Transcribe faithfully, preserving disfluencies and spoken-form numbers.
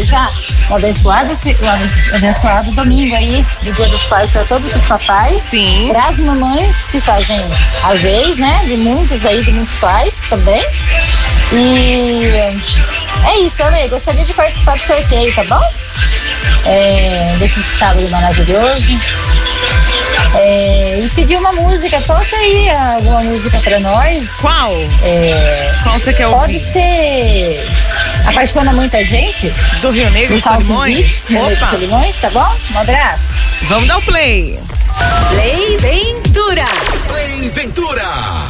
desejar um abençoado, um abençoado domingo aí, do Dia dos Pais, para todos os papais. Sim. Para as mamães que fazem a vez, né? De muitos aí, de muitos pais também. E é isso, Ale. Gostaria de participar do sorteio, tá bom? É, desse sábado maravilhoso. É, e pedir uma música, toca aí alguma música pra nós. Qual? É, Qual você quer ouvir? Pode ser Apaixona Muita Gente, do Rio Negro do Solimões? Rio Negro Solimões, tá bom? Um abraço. Vamos dar o play. Play Ventura. Play Ventura.